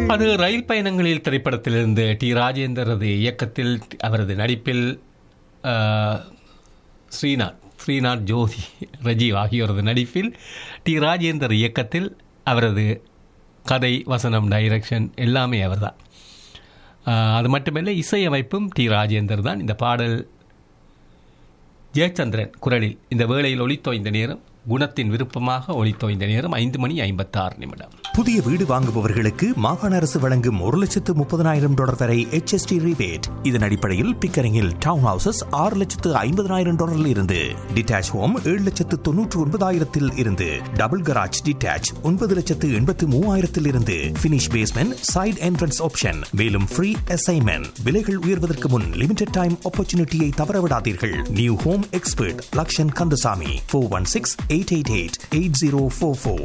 அது ரயில் பயணங்களில் திரைப்படத்திலிருந்து டி ராஜேந்தரது இயக்கத்தில் அவரது நடிப்பில் ஸ்ரீநாத் ஜோதி ரஜீவ் ஆகியோரது நடிப்பில் டி ராஜேந்தர் இயக்கத்தில் அவரது கதை வசனம் டைரக்ஷன் எல்லாமே அவர்தான். அது மட்டுமல்ல, இசையமைப்பும் டி ராஜேந்தர் தான். இந்த பாடல் ஜெயச்சந்திரன் குரலில் இந்த வேளையில் ஒலித்தோய்ந்த நேரம் குணத்தின் விருப்பமாக ஒலித்தோய்ந்த நேரம் 5:56. புதிய வீடு வாங்குபவர்களுக்கு மாகாண அரசு வழங்கும் $130,000 வரை HST ரிபேட். இதன் அடிப்படையில் பிக்கரிங்கில் டவுன் ஹவுசஸ் $650,000 இருந்து, டிட்டாச் ஹோம் $799,000 இருந்து, டபுள் கராஜ் டிட்டாச் $9,83,000 இருந்து, finish basement side entrance option. மேலும் ஃப்ரீ அசைன்மெண்ட். விலைகள் உயர்வதற்கு முன் லிமிடெட் டைம் ஆப்பர்ச்சுனிட்டியை தவறவிடாதீர்கள். New home expert Lakshan Kandasamy 416-888-8044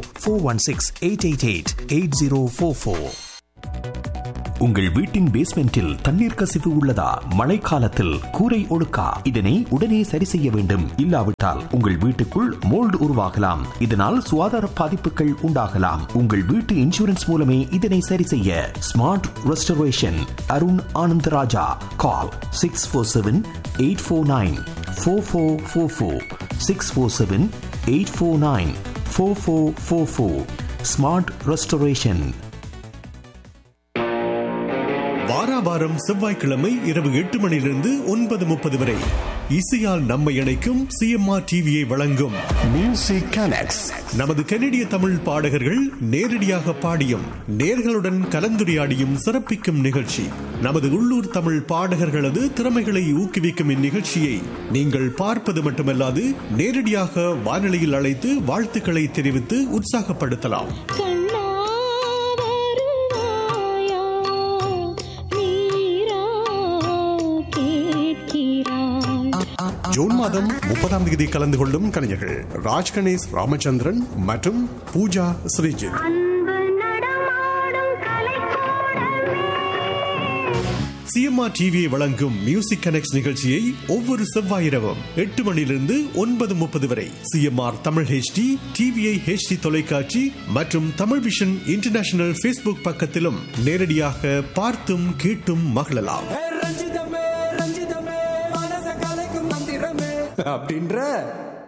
416-888-8044. உங்கள் வீட்டின் பேஸ்மெண்டில் தண்ணீர் கசிவு உள்ளதா? மழைக்காலத்தில் கூரை ஒழுக்கா? இதனை உடனே சரி செய்ய வேண்டும். இல்லாவிட்டால் உங்கள் வீட்டுக்குள் மோல்டு உருவாகலாம். இதனால் சுகாதார பாதிப்புகள் உண்டாகலாம். உங்கள் வீட்டு இன்சூரன்ஸ் மூலமே இதனை சரி செய்ய. Smart restoration Arun Anandaraja. கால் 647-849-4444 647-849-4444. Smart restoration. வாராவாரம் செவ்வாய்க்கிழமை இரவு 8 மணியிலிருந்து 9:30 வரை இசையால் நம்மை இணைக்கும் சிஎம்ஆர் டிவியை வழங்கும் மியூசிக் கனெக்ட்ஸ். நமது கனடிய தமிழ் பாடகர்கள் நேரடியாக பாடியும் நேர்களுடன் கலந்துரையாடியும் சிறப்பிக்கும் நிகழ்ச்சி. நமது உள்ளூர் தமிழ் பாடகர்களது திறமைகளை ஊக்குவிக்கும் இந்நிகழ்ச்சியை நீங்கள் பார்ப்பது மட்டுமல்லாது நேரடியாக வானொலியில் அழைத்து வாழ்த்துக்களை தெரிவித்து உற்சாகப்படுத்தலாம். ஜூன் மாதம் 30 கலந்து கொள்ளும் கலைஞர்கள் ராஜ் கணேஷ் ராமச்சந்திரன் மற்றும் பூஜா ஸ்ரீஜித். சிஎம்ஆர் டிவியை வழங்கும் மியூசிக் கனெக்ட்ஸ் நிகழ்ச்சியை ஒவ்வொரு செவ்வாய் இரவும் 8 மணியிலிருந்து 9:30 வரை CMR Tamil HD, TVI HD தொலைக்காட்சி மற்றும் தமிழ் விஷன் இன்டர்நேஷனல் ஃபேஸ்புக் பக்கத்திலும் நேரடியாக பார்த்தும் கேட்டும் மகிழலாம். அப்படின்ற